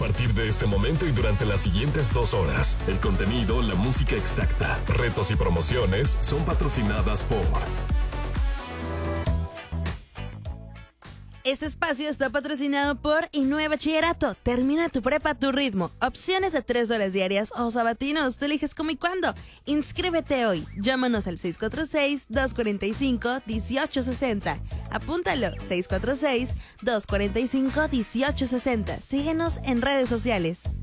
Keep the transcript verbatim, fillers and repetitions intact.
partir de este momento y durante las siguientes dos horas, el contenido, la música exacta, retos y promociones son patrocinadas por... Este espacio está patrocinado por Inue Bachillerato. Termina tu prepa a tu ritmo. Opciones de tres horas diarias o sabatinos. Tú eliges cómo y cuándo. Inscríbete hoy. Llámanos al seis cuatro seis, dos cuatro cinco, uno ocho seis cero. Apúntalo. seis cuatro seis, dos cuatro cinco, uno ocho seis cero. Síguenos en redes sociales.